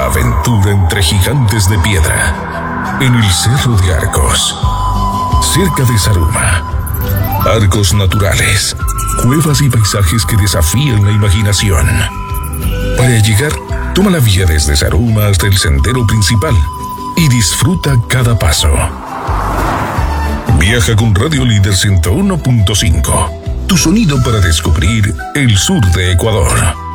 aventura entre gigantes de piedra en el Cerro de Arcos, cerca de Zaruma. Arcos naturales, cuevas y paisajes que desafían la imaginación. Para llegar, toma la vía desde Zaruma hasta el sendero principal y disfruta cada paso. Viaja con Radio Líder 101.5, tu sonido para descubrir el sur de Ecuador.